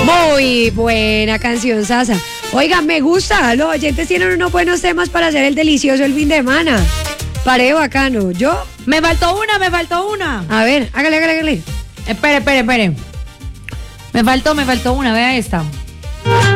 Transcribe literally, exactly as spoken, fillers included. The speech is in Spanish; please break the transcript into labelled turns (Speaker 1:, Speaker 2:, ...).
Speaker 1: Muy buena canción, Sasa. Oiga, me gusta. Los oyentes tienen unos buenos temas para hacer el delicioso el fin de semana. Pareo bacano. Yo.
Speaker 2: Me faltó una, me faltó una.
Speaker 1: A ver, hágale, hágale, hágale.
Speaker 2: Espere, espere, espere. Me faltó, me faltó una, vea esta.